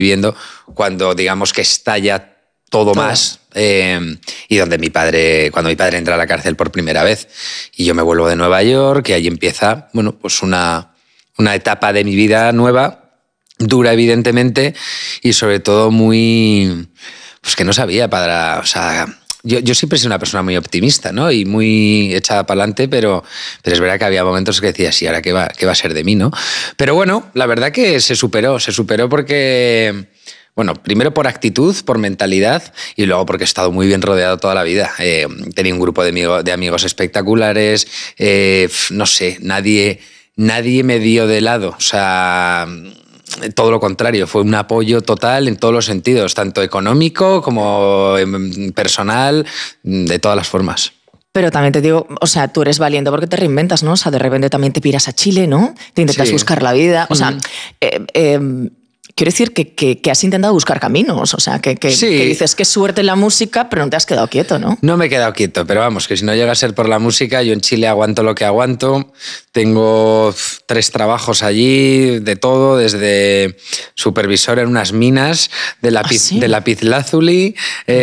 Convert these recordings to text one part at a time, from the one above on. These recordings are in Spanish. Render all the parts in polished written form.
viviendo cuando digamos que estalla todo más, y donde cuando mi padre entra a la cárcel por primera vez y yo me vuelvo de Nueva York, y ahí empieza, bueno, pues una etapa de mi vida nueva, dura evidentemente, y sobre todo muy, pues que no sabía o sea, yo siempre he sido una persona muy optimista, ¿no? Y muy echada para adelante, pero es verdad que había momentos que decía, sí, ¿ahora qué va a ser de mí, no? Pero bueno, la verdad que se superó porque... Bueno, primero por actitud, por mentalidad, y luego porque he estado muy bien rodeado toda la vida. Tenía un grupo de amigos espectaculares, no sé, nadie me dio de lado. O sea, todo lo contrario, fue un apoyo total en todos los sentidos, tanto económico como personal, de todas las formas. Pero también te digo, o sea, tú eres valiente porque te reinventas, ¿no? O sea, de repente también te piras a Chile, ¿no? Te intentas buscar la vida. O sea, quiero decir que has intentado buscar caminos, o sea, que dices qué suerte en la música, pero no te has quedado quieto, ¿no? No me he quedado quieto, pero vamos, que si no llega a ser por la música, yo en Chile aguanto lo que aguanto. Tengo 3 trabajos allí, de todo, desde supervisor en unas minas de lapislázuli,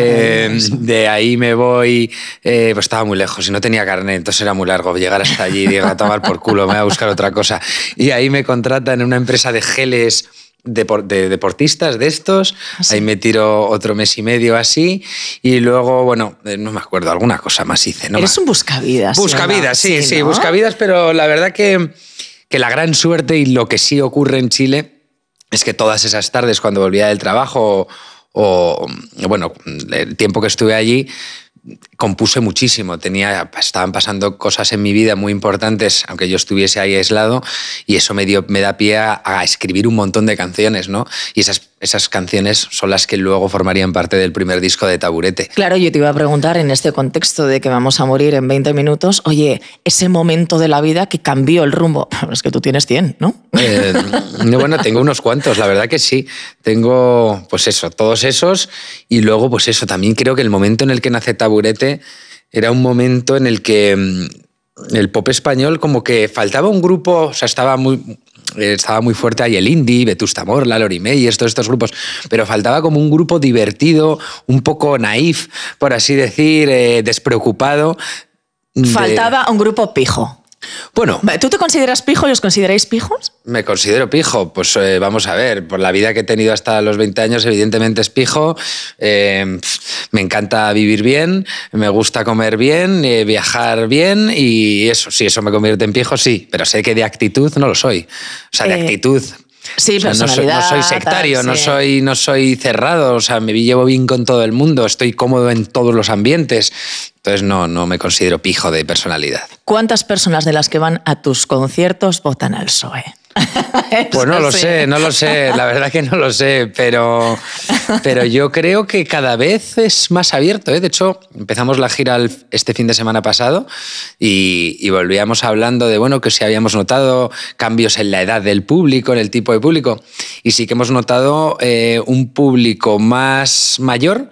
de ahí me voy, pues estaba muy lejos y no tenía carnet, entonces era muy largo llegar hasta allí, digo, a tomar por culo, me voy a buscar otra cosa. Y ahí me contratan en una empresa de geles de deportistas de estos, ahí me tiro otro mes y medio así, y luego, bueno, no me acuerdo, alguna cosa más hice. Eres un buscavidas. Buscavidas, sí, ¿no? buscavidas, pero la verdad que la gran suerte y lo que sí ocurre en Chile es que todas esas tardes cuando volvía del trabajo o bueno, el tiempo que estuve allí, compuse muchísimo. Estaban pasando cosas en mi vida muy importantes, aunque yo estuviese ahí aislado, y eso me da pie a escribir un montón de canciones, ¿no? Y esas canciones son las que luego formarían parte del primer disco de Taburete. Claro, yo te iba a preguntar en este contexto de que vamos a morir en 20 minutos, oye, ese momento de la vida que cambió el rumbo. Es que tú tienes 100, ¿no? Bueno, tengo unos cuantos, la verdad que sí. Tengo, pues eso, todos esos, y luego, pues eso, también creo que el momento en el que nace Taburete era un momento en el que el pop español como que faltaba un grupo, o sea, estaba muy fuerte ahí el indie, Vetusta Morla, Lori Meyers, todos estos grupos, pero faltaba como un grupo divertido, un poco naif, por así decir, despreocupado. Faltaba un grupo pijo. Bueno, ¿tú te consideras pijo y os consideráis pijos? Me considero pijo, pues vamos a ver, por la vida que he tenido hasta los 20 años evidentemente es pijo, me encanta vivir bien, me gusta comer bien, viajar bien, y eso, sí, eso me convierte en pijo, sí, pero sé que de actitud no lo soy, o sea, de actitud... Sí, o sea, personalidad. No soy sectario, tal, sí. no soy cerrado, o sea, me llevo bien con todo el mundo, estoy cómodo en todos los ambientes. Entonces no me considero pijo de personalidad. ¿Cuántas personas de las que van a tus conciertos votan al PSOE? Pues no lo sé, la verdad que no lo sé, pero yo creo que cada vez es más abierto, ¿eh? De hecho, empezamos la gira este fin de semana pasado y volvíamos hablando de, bueno, que si habíamos notado cambios en la edad del público, en el tipo de público, y sí que hemos notado un público más mayor,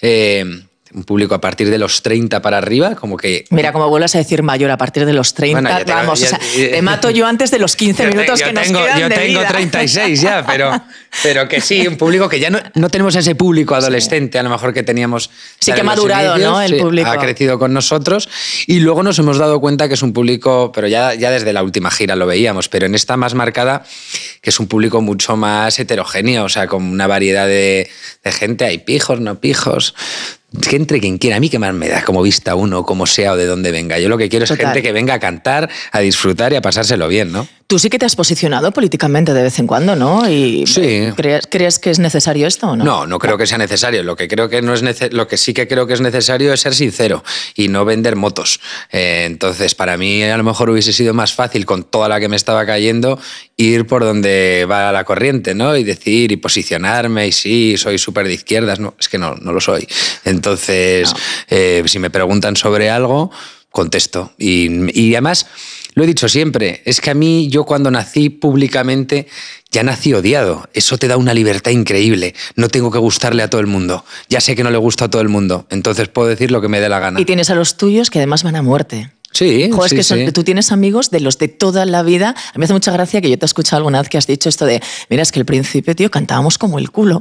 un público a partir de los 30 para arriba, como que... Mira, como vuelvas a decir mayor a partir de los 30, bueno, vamos, te mato yo antes de los 15 minutos que nos quedan de vida. Yo tengo 36 ya, pero que sí, un público que ya no tenemos ese público adolescente, a lo mejor que teníamos... Sí que ha madurado, inicios, ¿no? El público. Ha crecido con nosotros, y luego nos hemos dado cuenta que es un público, pero ya desde la última gira lo veíamos, pero en esta más marcada, que es un público mucho más heterogéneo, o sea, con una variedad de gente, hay pijos, no pijos... Que entre quien quiera, a mí qué más me da, como vista uno, como sea o de dónde venga. Yo lo que quiero es gente que venga a cantar, a disfrutar y a pasárselo bien, ¿no? Tú sí que te has posicionado políticamente de vez en cuando, ¿no? Y sí. ¿Crees que es necesario esto o no? No creo que sea necesario. Lo que sí que creo que es necesario es ser sincero y no vender motos. Entonces, para mí a lo mejor hubiese sido más fácil, con toda la que me estaba cayendo, ir por donde va la corriente, ¿no? Y decir y posicionarme, y sí, soy súper de izquierdas. No, es que no lo soy. Entonces, si me preguntan sobre algo, contesto. Y además, lo he dicho siempre, es que a mí, yo cuando nací públicamente, ya nací odiado. Eso te da una libertad increíble. No tengo que gustarle a todo el mundo. Ya sé que no le gusta a todo el mundo. Entonces puedo decir lo que me dé la gana. Y tienes a los tuyos que además van a muerte. Sí, Joder, sí, es que tú tienes amigos de los de toda la vida. A mí me hace mucha gracia que yo te he escuchado alguna vez que has dicho esto de, mira, es que al principio, tío, cantábamos como el culo.